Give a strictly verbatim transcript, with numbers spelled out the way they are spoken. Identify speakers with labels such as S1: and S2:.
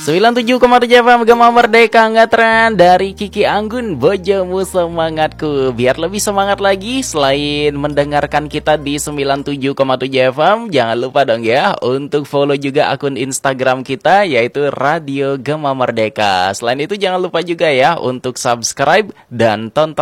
S1: sembilan puluh tujuh koma tujuh F M Gema Merdeka Ngatren dari Kiki Anggun, bojomu semangatku. Biar lebih semangat lagi, selain mendengarkan kita di sembilan puluh tujuh koma tujuh F M, jangan lupa dong ya untuk follow juga akun Instagram kita, yaitu Radio Gema Merdeka. Selain itu jangan lupa juga ya untuk subscribe dan tonton